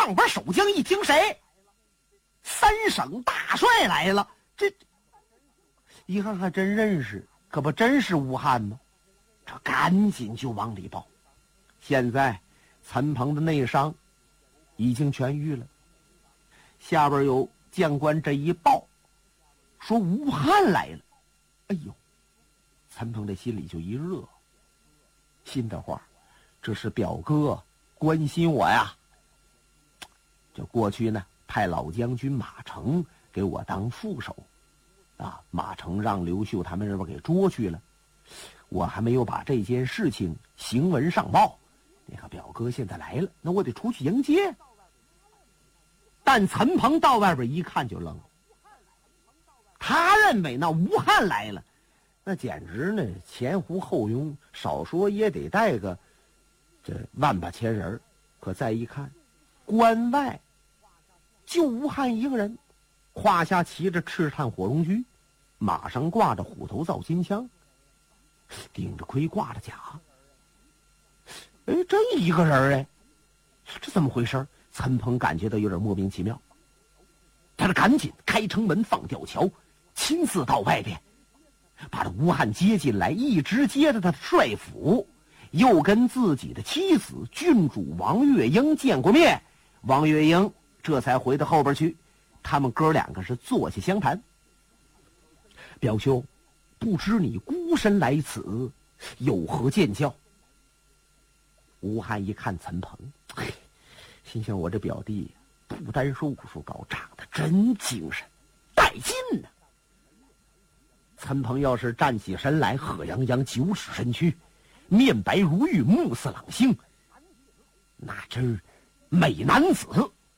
上边守将一听谁？三省大帅来了，这一看还真认识，可不真是吴汉吗？这赶紧就往里报。现在陈鹏的内伤已经痊愈了，下边有将官这一报，说吴汉来了。哎呦，陈鹏这心里就一热，心的话，这是表哥关心我呀。这过去呢，派老将军马成给我当副手，啊，马成让刘秀他们这边给捉去了，我还没有把这件事情行文上报。那个表哥现在来了，那我得出去迎接。但陈鹏到外边一看就愣了，他认为那吴汉来了，那简直呢前呼后拥，少说也得带个这万把千人。可再一看，关外就吴汉一个人，胯下骑着赤炭火龙驹，马上挂着虎头造金枪，顶着盔挂着甲。哎，这一个人哎，这怎么回事？陈鹏感觉到有点莫名其妙，他是赶紧开城门放吊桥，亲自到外边把这吴汉接进来，一直接着他的帅府，又跟自己的妻子郡主王月英见过面。王月英这才回到后边去，他们哥两个是坐下相谈。表兄，不知你孤身来此，有何见教？吴汉一看陈鹏，心想我这表弟不单说武术高，长得真精神，带劲呢。陈鹏要是站起身来，贺泱泱9尺身躯，面白如玉，目似朗星，那真是美男子。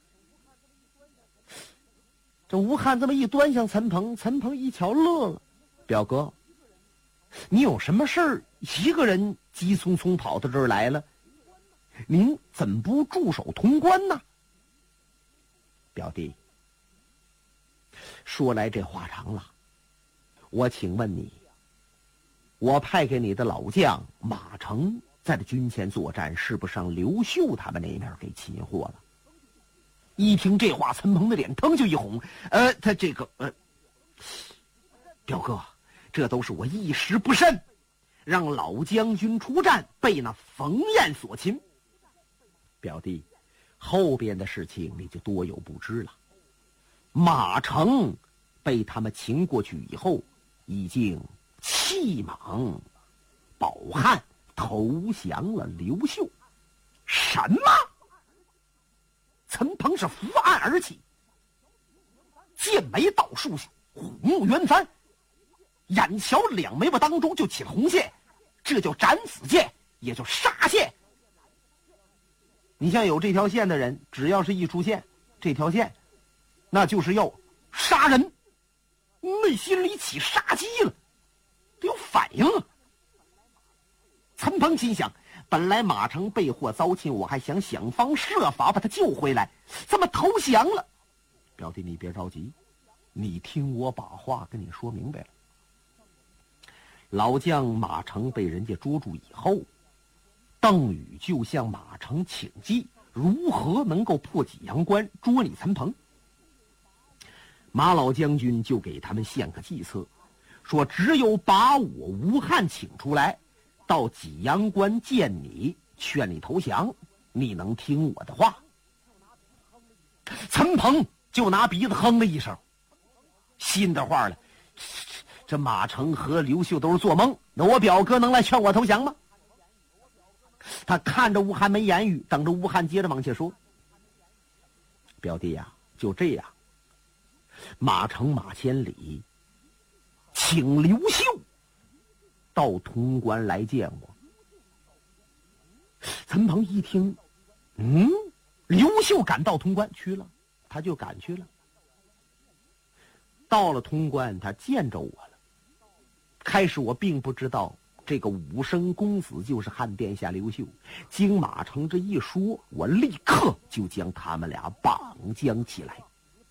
这吴汉这么一端详陈鹏，陈鹏一瞧乐了，表哥，你有什么事儿一个人急匆匆跑到这儿来了？您怎不驻守潼关呢？表弟，说来这话长了，我请问你，我派给你的老将马成在这军前作战，是不是让刘秀他们那面给擒获了？一听这话，陈鹏的脸腾就一红。他这个表哥，这都是我一时不慎，让老将军出战，被那冯彦所擒。表弟，后边的事情你就多有不知了。马成被他们擒过去以后，已经弃莽保汉，投降了刘秀。什么？陈鹏是伏案而起，剑眉倒竖起，虎目圆翻，眼瞧两眉毛当中就起了红线，这叫斩子剑，也叫杀线。你像有这条线的人，只要是一出现这条线，那就是要杀人，内心里起杀机了，得有反应啊。陈鹏心想，本来马成被祸遭擒，我还想方设法把他救回来，怎么投降了？表弟，你别着急，你听我把话跟你说明白了。老将马成被人家捉住以后，邓禹就向马成请计，如何能够破济阳关，捉你陈鹏。马老将军就给他们献个计策，说只有把我吴汉请出来，到济阳关见你，劝你投降，你能听我的话。陈鹏就拿鼻子哼了一声，心的话了，这马成和刘秀都是做梦，那我表哥能来劝我投降吗？他看着吴汉没言语，等着吴汉接着往下说。表弟呀，就这样，马成马千里请刘秀到潼关来见我。陈鹏一听，刘秀赶到潼关去了，他就赶去了。到了潼关，他见着我了。开始我并不知道这个武生公子就是汉殿下刘秀，经马成这一说，我立刻就将他们俩绑将起来。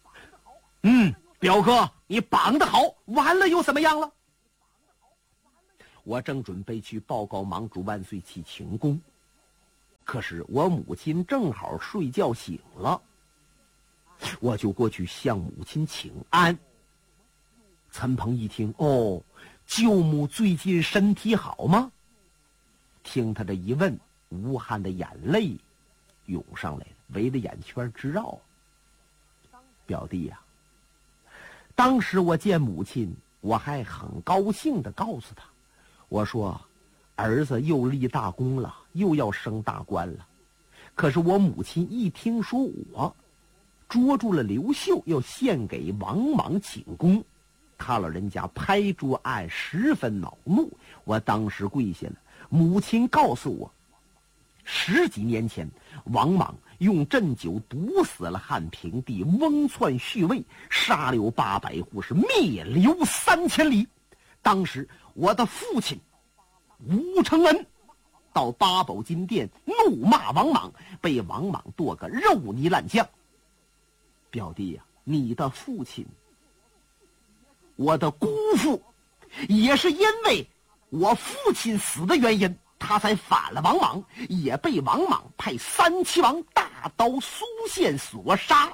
表哥，你绑得好，完了又怎么样了？我正准备去报告盟主万岁去请功， 可是我母亲正好睡觉醒了，我就过去向母亲请安。陈鹏一听，哦，舅母最近身体好吗？听他这一问，吴汉的眼泪涌上来了，围着眼圈直绕。表弟呀，当时我见母亲，我还很高兴地告诉他，我说儿子又立大功了，又要升大官了。可是我母亲一听说我捉住了刘秀，要献给王莽请功，他老人家拍桌案，十分恼怒。我当时跪下了，母亲告诉我，10几年前王莽用鸩酒毒死了汉平帝翁篡续位，杀刘800户，是灭刘3000里。当时我的父亲吴承恩到八宝金殿怒骂王莽，被王莽剁个肉泥烂酱。表弟呀，你的父亲，我的姑父，也是因为我父亲死的原因，他才反了王莽，也被王莽派3齐王大刀苏宪所杀。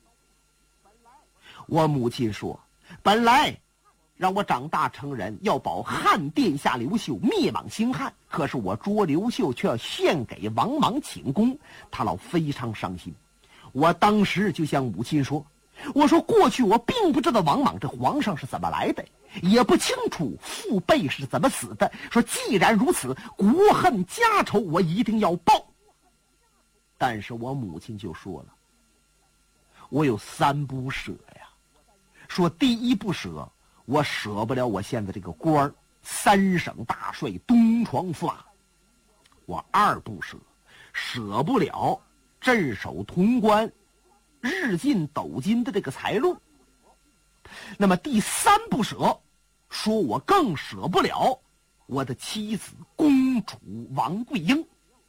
我母亲说，本来让我长大成人，要保汉殿下刘秀，灭莽兴汉，可是我捉刘秀却要献给王莽请功，他老非常伤心。我当时就向母亲说，我说过去我并不知道王莽这皇上是怎么来的，也不清楚父辈是怎么死的，说既然如此，国恨家仇我一定要报。但是我母亲就说了，我有3不舍呀。说第一不舍，我舍不了我现在这个官儿，3省大帅，东床驸马。我2不舍，舍不了镇守潼关，日进斗金的这个财路。那么第3不舍，说我更舍不了我的妻子公主王桂英。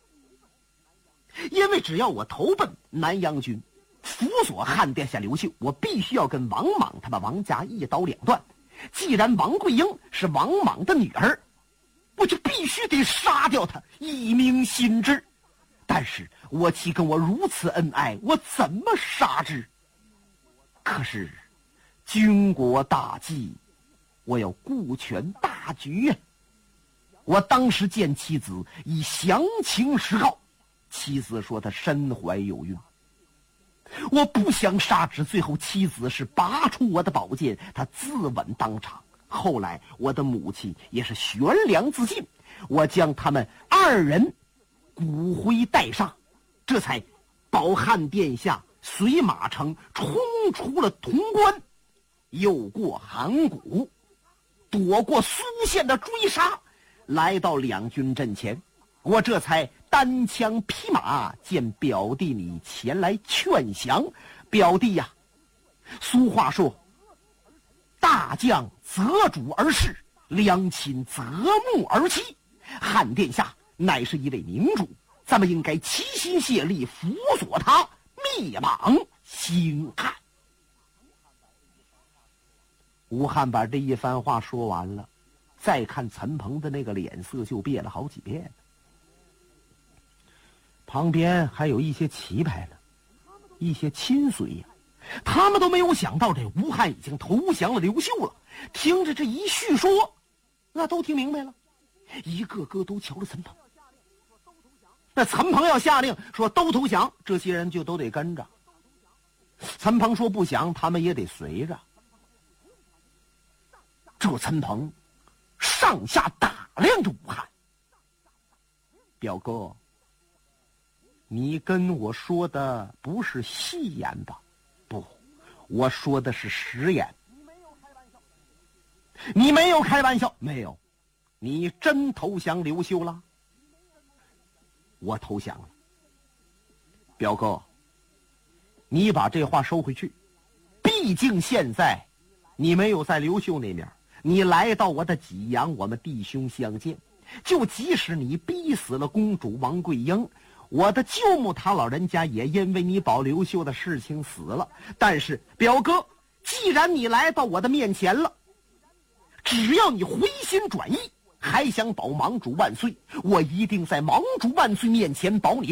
因为只要我投奔南阳军，辅佐汉殿下刘秀，我必须要跟王莽他们王家一刀两断。既然王桂英是王莽的女儿，我就必须得杀掉她，以明心志。但是我妻跟我如此恩爱，我怎么杀之？可是军国大计，我要顾全大局呀。我当时见妻子，以详情实告，妻子说她身怀有孕，我不想杀之。最后妻子是拔出我的宝剑，她自刎当场。后来我的母亲也是悬梁自尽，我将他们2人骨灰带上，这才保汉殿下随马城冲出了潼关，又过函谷，躲过苏宪的追杀，来到两军阵前。我这才单枪匹马见表弟你前来劝降。表弟呀，俗话说，大将择主而事，良亲择木而栖。汉殿下乃是一位明主，咱们应该齐心协力辅佐他灭莽兴汉。吴汉把这一番话说完了，再看陈鹏的那个脸色就变了好几遍了。旁边还有一些棋牌呢，一些亲随呀，他们都没有想到这吴汉已经投降了刘秀了。听着这一叙说，那都听明白了，一个个都瞧着陈鹏。那陈鹏要下令说都投降，这些人就都得跟着。陈鹏说不降，他们也得随着。这陈鹏上下打量着吴汉，表哥，你跟我说的不是戏言吧？不，我说的是实言。你没有开玩笑？没有。你真投降刘秀了？我投降了。表哥，你把这话收回去。毕竟现在你没有在刘秀那面，你来到我的济阳，我们弟兄相见。就即使你逼死了公主王桂英，我的舅母他老人家也因为你保刘秀的事情死了。但是表哥，既然你来到我的面前了，只要你回心转意，还想保盟主万岁，我一定在盟主万岁面前保你